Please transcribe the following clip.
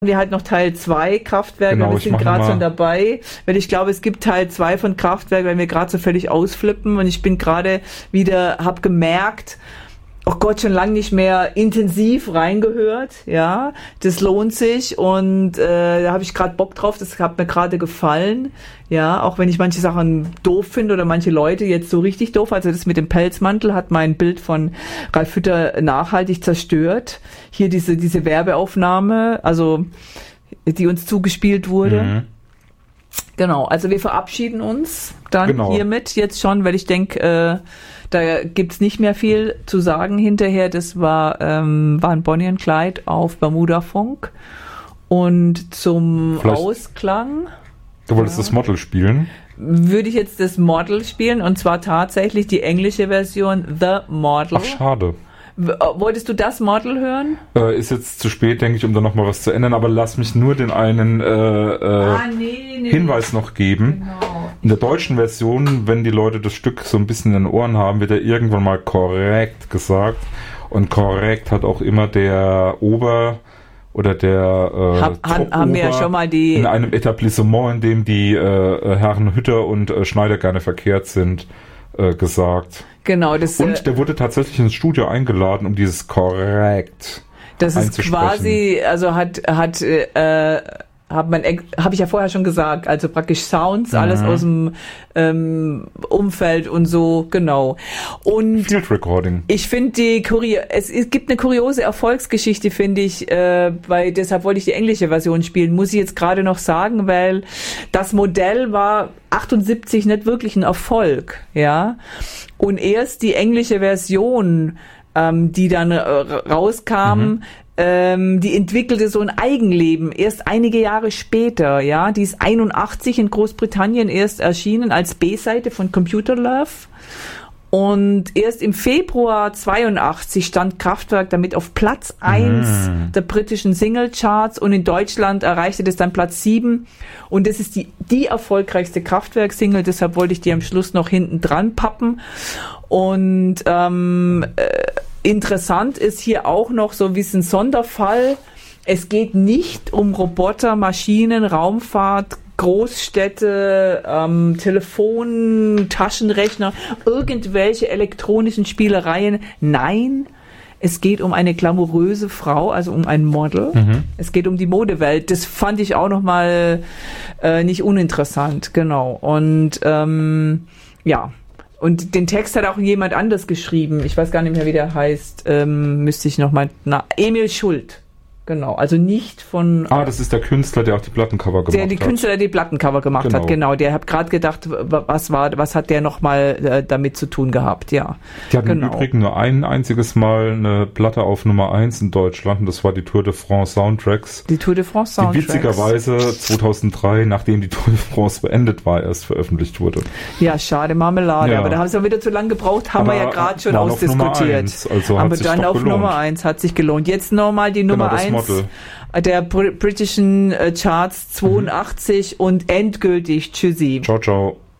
wir halt noch Teil 2 Kraftwerk, Genau, wir ich sind mache gerade mal- schon dabei, weil ich glaube, es gibt Teil 2 von Kraftwerk, weil wir gerade so völlig ausflippen und ich bin gerade wieder, habe gemerkt, oh Gott, schon lange nicht mehr intensiv reingehört, ja, das lohnt sich und da habe ich gerade Bock drauf, das hat mir gerade gefallen, ja, auch wenn ich manche Sachen doof finde oder manche Leute jetzt so richtig doof, also das mit dem Pelzmantel hat mein Bild von Ralf Hütter nachhaltig zerstört, hier diese Werbeaufnahme, also die uns zugespielt wurde. Mhm. Genau, also wir verabschieden uns dann Genau. hiermit jetzt schon, weil ich denke, da gibt's nicht mehr viel zu sagen hinterher. Das waren Bonnie und Clyde auf Bermuda Funk. Und zum Vielleicht- Ausklang Du wolltest das Model spielen? würde ich jetzt das Model spielen und zwar tatsächlich die englische Version The Model. Ach, schade. Wolltest du das Model hören? Ist jetzt zu spät, denke ich, um da nochmal was zu ändern, aber lass mich nur den einen Nee. Hinweis noch geben. Genau. In der deutschen Version, wenn die Leute das Stück so ein bisschen in den Ohren haben, wird er irgendwann mal korrekt gesagt. Und korrekt hat auch immer der oder der Haben wir ja schon mal die... in einem Etablissement, in dem die Herren Hütter und Schneider gerne verkehrt sind, gesagt. Genau, das Und der wurde tatsächlich ins Studio eingeladen, um dieses korrekt das ist einzusprechen. quasi, also habe ich ja vorher schon gesagt, also praktisch Sounds, alles aus dem Umfeld und so, genau. Und Field Recording. ich finde es gibt eine kuriose Erfolgsgeschichte, finde ich, weil deshalb wollte ich die englische Version spielen, muss ich jetzt gerade noch sagen, weil das Modell war 78 nicht wirklich ein Erfolg, ja. Und erst die englische Version, die dann rauskam, die entwickelte so ein Eigenleben erst einige Jahre später, ja. Die ist 81 in Großbritannien erst erschienen als B-Seite von Computer Love. Und erst im Februar 82 stand Kraftwerk damit auf Platz 1 der britischen Singlecharts und in Deutschland erreichte das dann Platz 7. Und das ist die erfolgreichste Kraftwerk-Single, deshalb wollte ich die am Schluss noch hinten dran pappen. Und interessant ist hier auch noch so wie es ein Sonderfall. Es geht nicht um Roboter, Maschinen, Raumfahrt, Großstädte, Telefon, Taschenrechner, irgendwelche elektronischen Spielereien. Nein, es geht um eine glamouröse Frau, also um ein Model. Es geht um die Modewelt. Das fand ich auch nochmal nicht uninteressant, genau. Und ja, und den Text hat auch jemand anders geschrieben. Ich weiß gar nicht mehr, wie der heißt. Müsste ich nochmal... Emil Schult. Genau, also nicht von... Das ist der Künstler, der auch die Plattencover gemacht hat. Der Künstler, der die Plattencover gemacht hat, genau. Der hat gerade gedacht, was hat der nochmal damit zu tun gehabt, ja. Die hatten im Übrigen nur ein einziges Mal eine Platte auf Nummer 1 in Deutschland und das war die Tour de France Soundtracks. Die Tour de France Soundtracks. Die witzigerweise 2003, nachdem die Tour de France beendet war, erst veröffentlicht wurde. Ja, schade Marmelade, Ja. aber da haben sie auch wieder zu lange gebraucht, haben Aber wir ja gerade schon waren auf ausdiskutiert. Nummer 1, also hat aber sich dann doch auf gelohnt. Nummer 1 hat sich gelohnt. Jetzt nochmal die Nummer das 1 Model. der britischen Charts 82 und endgültig tschüssi. Ciao, ciao.